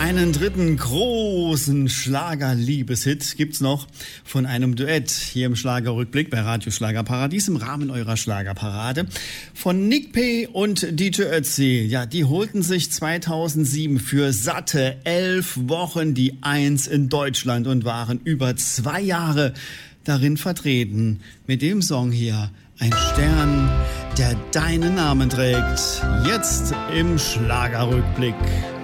Einen dritten großen Schlager-Liebeshit gibt's noch von einem Duett hier im Schlagerrückblick bei Radio Schlagerparadies im Rahmen eurer Schlagerparade von Nick P. und DJ Ötzi. Ja, die holten sich 2007 für satte 11 Wochen die Eins in Deutschland und waren über 2 Jahre darin vertreten. Mit dem Song hier, ein Stern, der deinen Namen trägt. Jetzt im Schlagerrückblick.